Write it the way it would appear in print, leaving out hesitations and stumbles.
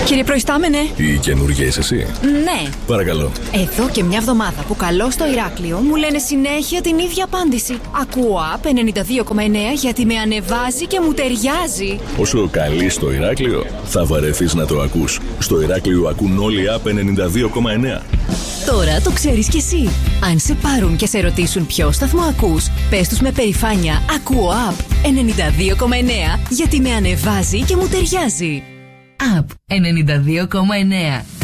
Κύριε Προϊστάμενε. Η καινούργια είσαι εσύ? Ναι. Παρακαλώ. Εδώ και μια εβδομάδα που καλώ στο Ηράκλειο μου λένε συνέχεια την ίδια απάντηση. Ακούω App 92,9 γιατί με ανεβάζει και μου ταιριάζει. Όσο καλείς στο Ηράκλειο, θα βαρεθείς να το ακούς. Στο Ηράκλειο ακούν όλοι App 92,9. Τώρα το ξέρεις κι εσύ. Αν σε πάρουν και σε ρωτήσουν ποιο σταθμό ακούς, πες τους με περηφάνεια ακούω App 92,9 γιατί με ανεβάζει και μου ταιριάζει. App 92,9.